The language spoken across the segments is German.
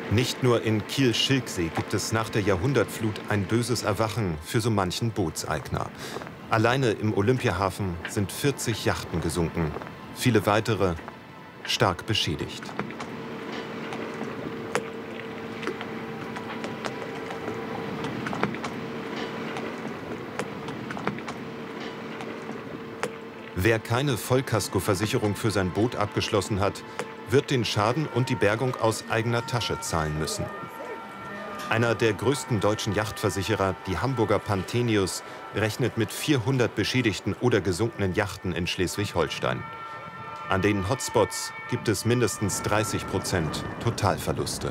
Nicht nur in Kiel-Schilksee gibt es nach der Jahrhundertflut ein böses Erwachen für so manchen Bootseigner. Alleine im Olympiahafen sind 40 Yachten gesunken, viele weitere stark beschädigt. Wer keine Vollkaskoversicherung für sein Boot abgeschlossen hat, wird den Schaden und die Bergung aus eigener Tasche zahlen müssen. Einer der größten deutschen Yachtversicherer, die Hamburger Panthenius, rechnet mit 400 beschädigten oder gesunkenen Yachten in Schleswig-Holstein. An den Hotspots gibt es mindestens 30% Totalverluste.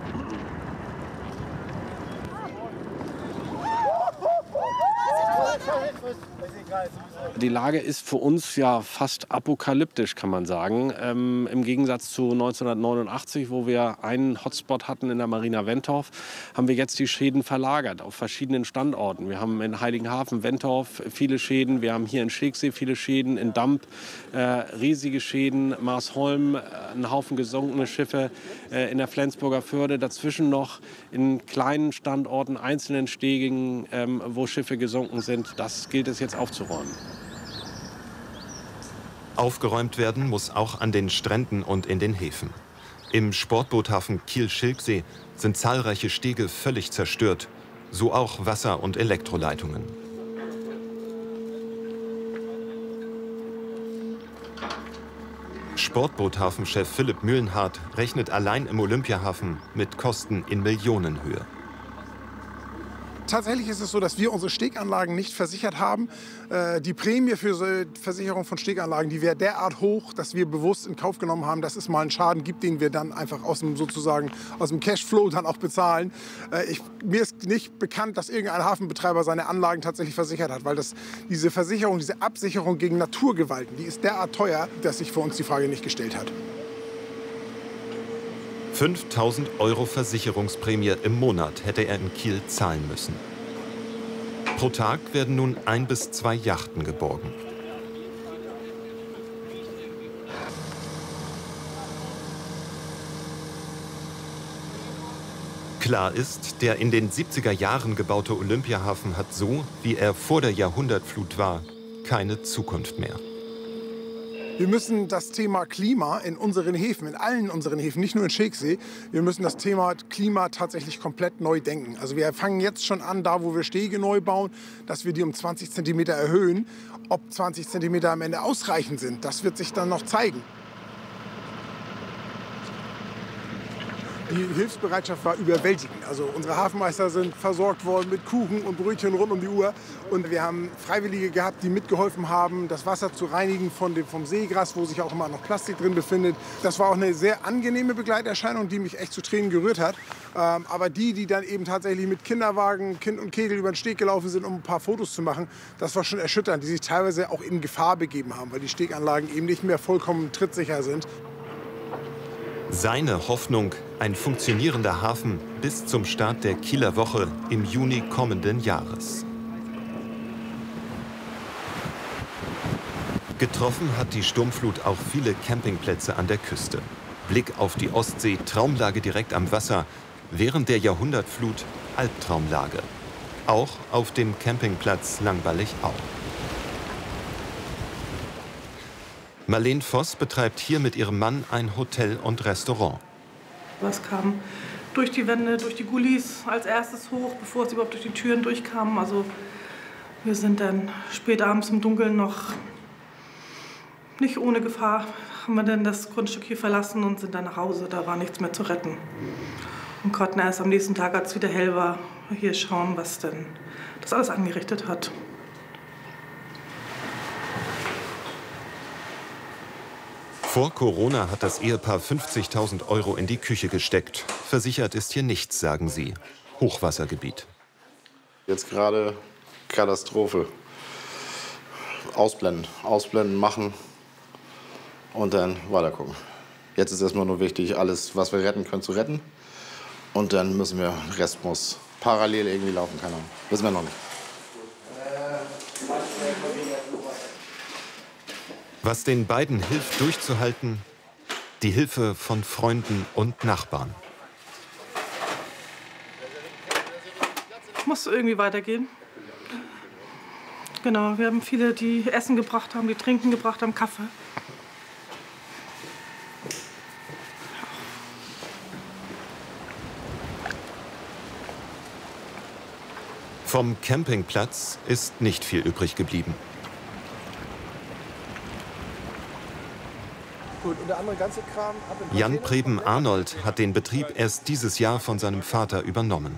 Die Lage ist für uns ja fast apokalyptisch, kann man sagen. Im Gegensatz zu 1989, wo wir einen Hotspot hatten in der Marina Wentorf, haben wir jetzt die Schäden verlagert auf verschiedenen Standorten. Wir haben in Heiligenhafen, Wentorf viele Schäden, wir haben hier in Schilksee viele Schäden, in Damp riesige Schäden, Marsholm, ein Haufen gesunkene Schiffe, in der Flensburger Förde, dazwischen noch in kleinen Standorten, einzelnen Stegen, wo Schiffe gesunken sind. Das gilt es jetzt aufzuräumen. Aufgeräumt werden muss auch an den Stränden und in den Häfen. Im Sportboothafen Kiel-Schilksee sind zahlreiche Stege völlig zerstört, so auch Wasser- und Elektroleitungen. Sportboothafenchef Philipp Mühlenhardt rechnet allein im Olympiahafen mit Kosten in Millionenhöhe. Tatsächlich ist es so, dass wir unsere Steganlagen nicht versichert haben. Die Prämie für die Versicherung von Steganlagen, die wäre derart hoch, dass wir bewusst in Kauf genommen haben, dass es mal einen Schaden gibt, den wir dann einfach aus dem Cashflow dann auch bezahlen. Mir ist nicht bekannt, dass irgendein Hafenbetreiber seine Anlagen tatsächlich versichert hat, weil diese Versicherung, diese Absicherung gegen Naturgewalten, die ist derart teuer, dass sich für uns die Frage nicht gestellt hat. 5.000 € Versicherungsprämie im Monat hätte er in Kiel zahlen müssen. Pro Tag werden nun 1 bis 2 Yachten geborgen. Klar ist, der in den 70er Jahren gebaute Olympiahafen hat so, wie er vor der Jahrhundertflut war, keine Zukunft mehr. Wir müssen das Thema Klima in unseren Häfen, in allen unseren Häfen, nicht nur in Schilksee, wir müssen das Thema Klima tatsächlich komplett neu denken. Also wir fangen jetzt schon an, da wo wir Stege neu bauen, dass wir die um 20 cm erhöhen. Ob 20 cm am Ende ausreichend sind, das wird sich dann noch zeigen. Die Hilfsbereitschaft war überwältigend. Also unsere Hafenmeister sind versorgt worden mit Kuchen und Brötchen rund um die Uhr. Und wir haben Freiwillige gehabt, die mitgeholfen haben, das Wasser zu reinigen vom Seegras, wo sich auch immer noch Plastik drin befindet. Das war auch eine sehr angenehme Begleiterscheinung, die mich echt zu Tränen gerührt hat. Aber die dann eben tatsächlich mit Kinderwagen, Kind und Kegel über den Steg gelaufen sind, um ein paar Fotos zu machen, das war schon erschütternd, die sich teilweise auch in Gefahr begeben haben, weil die Steganlagen eben nicht mehr vollkommen trittsicher sind. Seine Hoffnung, ein funktionierender Hafen bis zum Start der Kieler Woche im Juni kommenden Jahres. Getroffen hat die Sturmflut auch viele Campingplätze an der Küste. Blick auf die Ostsee, Traumlage direkt am Wasser, während der Jahrhundertflut Albtraumlage. Auch auf dem Campingplatz Langballig-Au. Marleen Voss betreibt hier mit ihrem Mann ein Hotel und Restaurant. Was kam durch die Wände, durch die Gullis als erstes hoch, bevor es überhaupt durch die Türen durchkam. Also wir sind dann spät abends im Dunkeln noch nicht ohne Gefahr, haben wir dann das Grundstück hier verlassen und sind dann nach Hause. Da war nichts mehr zu retten. Und konnten erst am nächsten Tag, als es wieder hell war, hier schauen, was denn das alles angerichtet hat. Vor Corona hat das Ehepaar 50.000 € in die Küche gesteckt. Versichert ist hier nichts, sagen sie. Hochwassergebiet. Jetzt gerade Katastrophe. Ausblenden. Ausblenden, machen und dann weiter gucken. Jetzt ist erstmal nur wichtig, alles, was wir retten können, zu retten. Und dann müssen wir, der Rest muss parallel irgendwie laufen, keine Ahnung. Wissen wir noch nicht. Was den beiden hilft, durchzuhalten, die Hilfe von Freunden und Nachbarn. muss irgendwie weitergehen. Genau, wir haben viele, die Essen gebracht haben, die Trinken gebracht haben, Kaffee. Vom Campingplatz ist nicht viel übrig geblieben. Gut, und der andere ganze Kram ab im Jan Container? Preben-Arnold hat den Betrieb erst dieses Jahr von seinem Vater übernommen.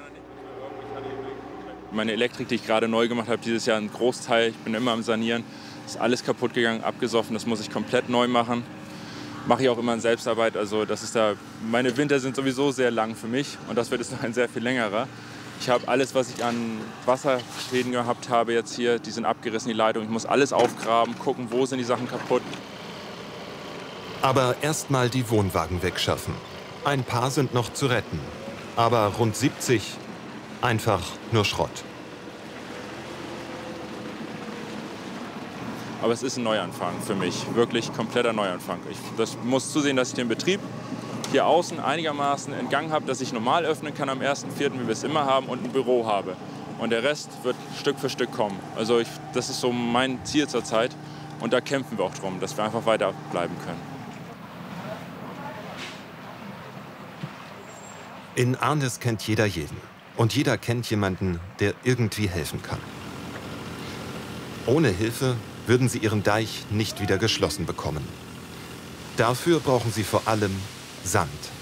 Meine Elektrik, die ich gerade neu gemacht habe, dieses Jahr ein Großteil, ich bin immer am Sanieren, ist alles kaputt gegangen, abgesoffen, das muss ich komplett neu machen. Mache ich auch immer in Selbstarbeit, also das ist da, meine Winter sind sowieso sehr lang für mich und das wird jetzt noch ein sehr viel längerer. Ich habe alles, was ich an Wasserschäden gehabt habe jetzt hier, die sind abgerissen, die Leitung. Ich muss alles aufgraben, gucken, wo sind die Sachen kaputt. Aber erst mal die Wohnwagen wegschaffen. Ein paar sind noch zu retten. Aber rund 70 einfach nur Schrott. Aber es ist ein Neuanfang für mich, wirklich kompletter Neuanfang. Ich muss zusehen, dass ich den Betrieb hier außen einigermaßen in Gang habe, dass ich normal öffnen kann am 1.4., wie wir es immer haben, und ein Büro habe. Und der Rest wird Stück für Stück kommen. Also das ist so mein Ziel zurzeit. Und da kämpfen wir auch drum, dass wir einfach weiterbleiben können. In Arnis kennt jeder jeden. Und jeder kennt jemanden, der irgendwie helfen kann. Ohne Hilfe würden sie ihren Deich nicht wieder geschlossen bekommen. Dafür brauchen sie vor allem Sand.